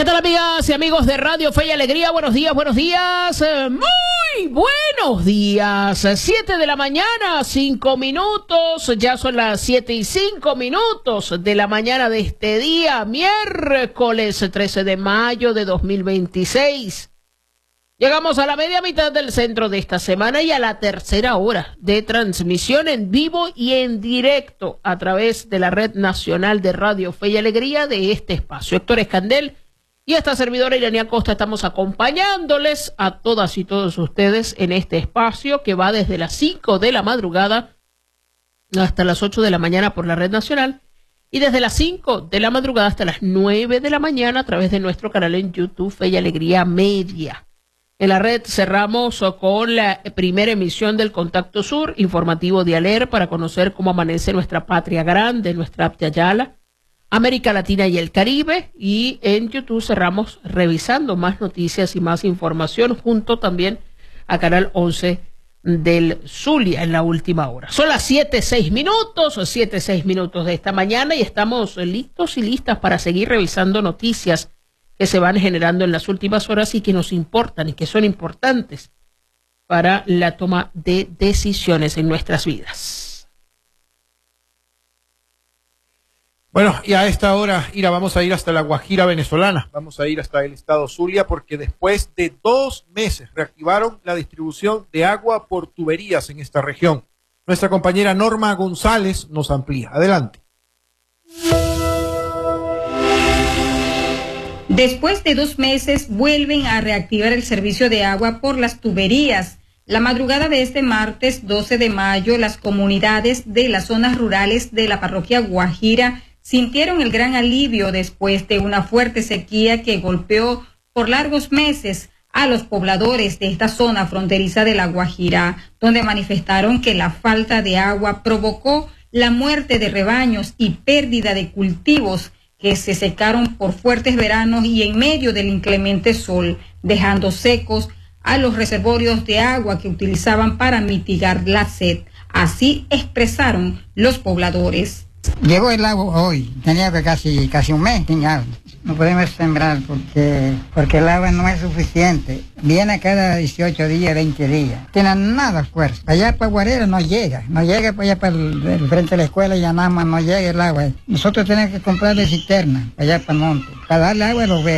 ¿Qué tal, amigas y amigos de Radio Fe y Alegría? Buenos días, muy buenos días. 7 de la mañana, 5 minutos, ya son las 7:05 de la mañana de este día, miércoles 13 de mayo de 2026. Llegamos a la media mitad del centro de esta semana y a la tercera hora de transmisión en vivo y en directo a través de la Red Nacional de Radio Fe y Alegría de este espacio. Héctor Escandel y esta servidora Irania Costa estamos acompañándoles a todas y todos ustedes en este espacio que va desde las 5 de la madrugada hasta las 8 de la mañana por la Red Nacional y desde las 5 de la madrugada hasta las 9 de la mañana a través de nuestro canal en YouTube Fe y Alegría Media. En la red cerramos con la primera emisión del Contacto Sur, informativo de ALER, para conocer cómo amanece nuestra patria grande, nuestra Aptiayala, América Latina y el Caribe. Y en YouTube cerramos revisando más noticias y más información, junto también a Canal 11 del Zulia en la última hora. Son las 7:06 de esta mañana y estamos listos y listas para seguir revisando noticias que se van generando en las últimas horas y que nos importan y que son importantes para la toma de decisiones en nuestras vidas. Bueno, y a esta hora, Ira, vamos a ir hasta la Guajira venezolana, vamos a ir hasta el estado Zulia, porque después de 2 meses reactivaron la distribución de agua por tuberías en esta región. Nuestra compañera Norma González nos amplía. Adelante. Después de 2 meses, vuelven a reactivar el servicio de agua por las tuberías. La madrugada de este martes 12 de mayo, las comunidades de las zonas rurales de la parroquia Guajira sintieron el gran alivio después de una fuerte sequía que golpeó por largos meses a los pobladores de esta zona fronteriza de la Guajira, donde manifestaron que la falta de agua provocó la muerte de rebaños y pérdida de cultivos que se secaron por fuertes veranos y en medio del inclemente sol, dejando secos a los reservorios de agua que utilizaban para mitigar la sed. Así expresaron los pobladores. Llegó el agua hoy, tenía casi un mes sin agua. No podemos sembrar porque el agua no es suficiente. Viene cada 18 días, 20 días. Tiene nada fuerza. Allá para Guarera no llega para allá para el frente de la escuela y nada más no llega el agua. Nosotros tenemos que comprar de cisterna, allá para el monte, para darle agua a los